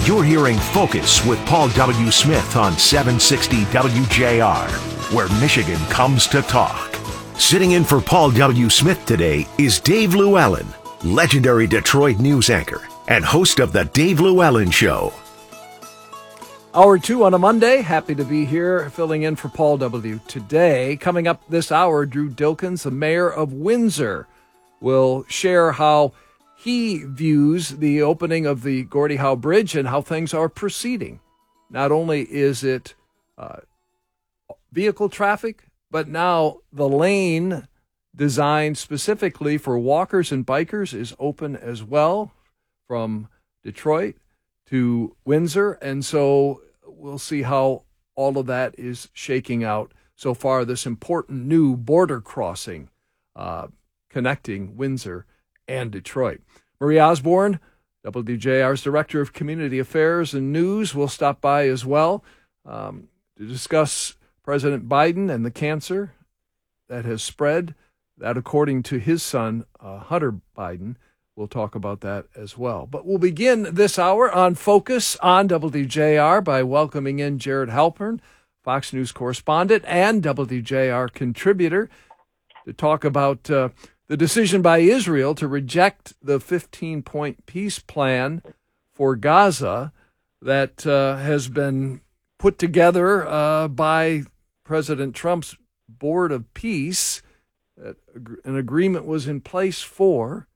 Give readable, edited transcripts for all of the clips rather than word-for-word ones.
You're hearing Focus with Paul W. Smith on 760 WJR, where Michigan comes to talk. Sitting in for Paul W. Smith today is Dave Llewellyn, legendary Detroit news anchor and host of The Dave Llewellyn Show. Hour 2 on a Monday. Happy to be here filling in for Paul W. today. Coming up this hour, Drew Dilkens, the mayor of Windsor, will share how he views the opening of the Gordie Howe Bridge and how things are proceeding. Not only is it vehicle traffic, but now the lane designed specifically for walkers and bikers is open as well from Detroit to Windsor. And so we'll see how all of that is shaking out so far, this important new border crossing connecting Windsor and Detroit. Marie Osborne, WJR's Director of Community Affairs and News, will stop by as well to discuss President Biden and the cancer that has spread. That, according to his son, Hunter Biden. We'll talk about that as well. But we'll begin this hour on Focus on WJR by welcoming in Jared Halpern, Fox News correspondent and WJR contributor, to talk about the decision by Israel to reject the 15-point peace plan for Gaza that has been put together by President Trump's Board of Peace, that an agreement was in place for,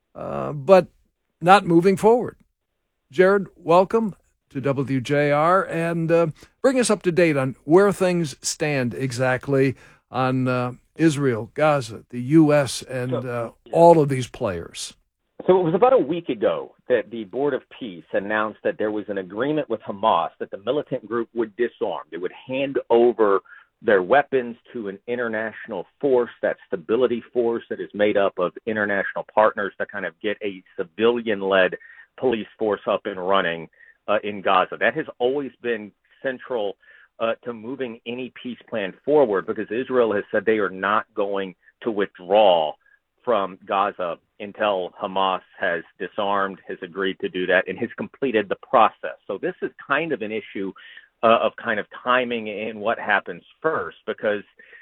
but not moving forward. Jared, welcome to WJR, and bring us up to date on where things stand exactly on Israel, Gaza, the U.S., and all of these players. So it was about a week ago that the Board of Peace announced that there was an agreement with Hamas that the militant group would disarm. They would hand over their weapons to an international force, that stability force that is made up of international partners to kind of get a civilian-led police force up and running in Gaza. That has always been central to moving any peace plan forward, because Israel has said they are not going to withdraw from Gaza until Hamas has disarmed, has agreed to do that, and has completed the process. So this is kind of an issue of kind of timing and what happens first, because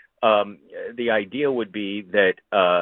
the idea would be that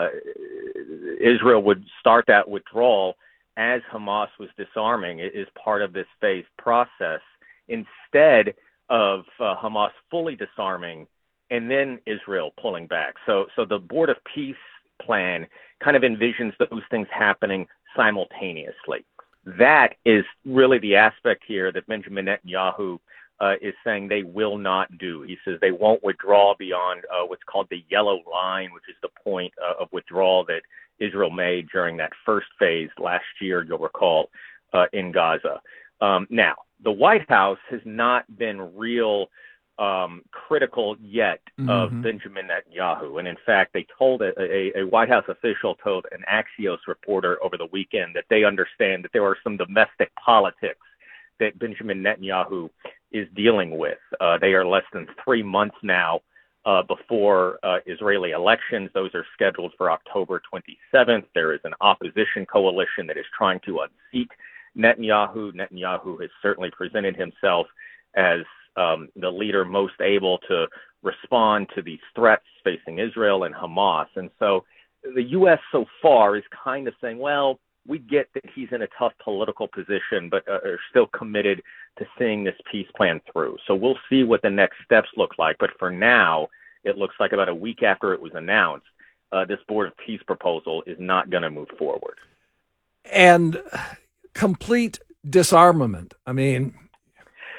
Israel would start that withdrawal as Hamas was disarming. It is part of this phased process, instead of Hamas fully disarming and then Israel pulling back. So the Board of Peace plan kind of envisions those things happening simultaneously. That is really the aspect here that Benjamin Netanyahu is saying they will not do. He says they won't withdraw beyond what's called the yellow line, which is the point of withdrawal that Israel made during that first phase last year, you'll recall, in Gaza. Now, the White House has not been real critical yet of Benjamin Netanyahu. And in fact, they told a White House official told an Axios reporter over the weekend that they understand that there are some domestic politics that Benjamin Netanyahu is dealing with. They are less than 3 months now before Israeli elections. Those are scheduled for October 27th. There is an opposition coalition that is trying to unseat Netanyahu. Netanyahu has certainly presented himself as the leader most able to respond to these threats facing Israel and Hamas. And so the U.S. so far is kind of saying, well, we get that he's in a tough political position, but are still committed to seeing this peace plan through. So we'll see what the next steps look like. But for now, it looks like about a week after it was announced, this Board of Peace proposal is not going to move forward. And complete disarmament. I mean,